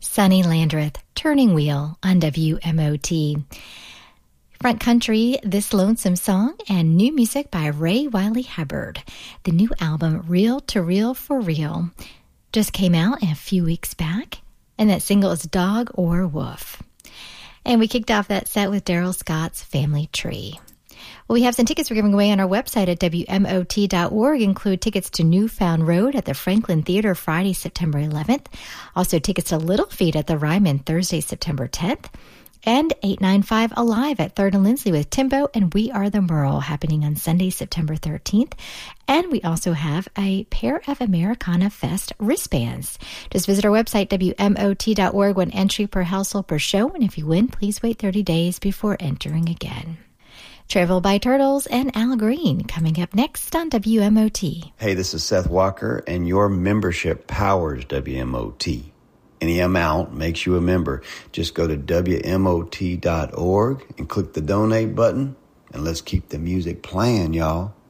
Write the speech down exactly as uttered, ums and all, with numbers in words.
Sonny Landreth, Turning Wheel on W M O T. Front Country, This Lonesome Song, and new music by Ray Wiley Hubbard. The new album, Real to Real for Real, just came out a few weeks back, and that single is Dog or Wolf. And we kicked off that set with Daryl Scott's Family Tree. Well, we have some tickets we're giving away on our website at W M O T dot org, include tickets to Newfound Road at the Franklin Theater Friday, September eleventh. Also tickets to Little Feat at the Ryman Thursday, September tenth. And eight ninety-five Alive at third and Lindsley with Timbo and We Are the Merle happening on Sunday, September thirteenth. And we also have a pair of Americana Fest wristbands. Just visit our website, W M O T dot org, one entry per household per show. And if you win, please wait thirty days before entering again. Travel by Turtles and Al Green coming up next on W M O T. Hey, this is Seth Walker, and your membership powers W M O T. Any amount makes you a member. Just go to W M O T dot org and click the donate button, and let's keep the music playing, y'all.